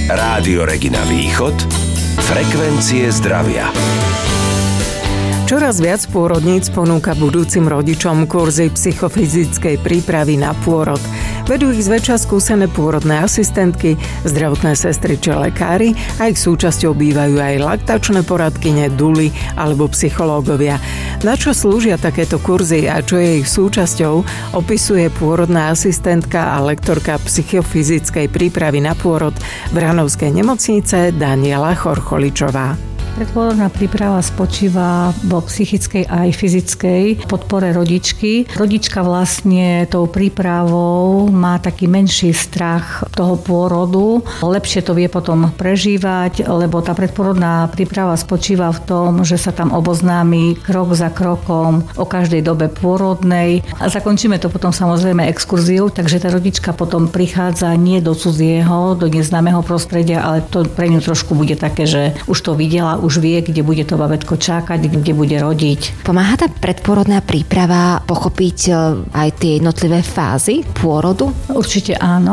Rádio Regina Východ, frekvencie zdravia. Čoraz viac pôrodníc ponúka budúcim rodičom kurzy psychofyzickej prípravy na pôrod. Vedú ich zväčša skúsené pôrodné asistentky, zdravotné sestry či lekári a ich súčasťou bývajú aj laktačné poradkyne, duly alebo psychológovia. Na čo slúžia takéto kurzy a čo je ich súčasťou, opisuje pôrodná asistentka a lektorka psychofyzickej prípravy na pôrod v Ranovskej nemocnice Daniela Chorcholičová. Predpôrodná príprava spočíva vo psychickej a aj fyzickej podpore rodičky. Rodička vlastne tou prípravou má taký menší strach toho pôrodu. Lepšie to vie potom prežívať, lebo tá predpôrodná príprava spočíva v tom, že sa tam oboznámi krok za krokom o každej dobe pôrodnej. A zakončíme to potom samozrejme exkurziou, takže tá rodička potom prichádza nie do cudzieho, do neznámeho prostredia, ale to pre ňu trošku bude také, že už to videla, už vie, kde bude to babätko čakať, kde bude rodiť. Pomáha tá predpôrodná príprava pochopiť aj tie jednotlivé fázy pôrodu? Určite áno.